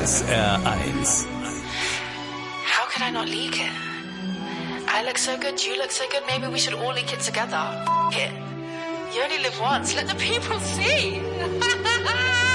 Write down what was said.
SR1. How could I not leak it? I look so good, you look so good, maybe we should all leak it together. F it. You only live once, let the people see.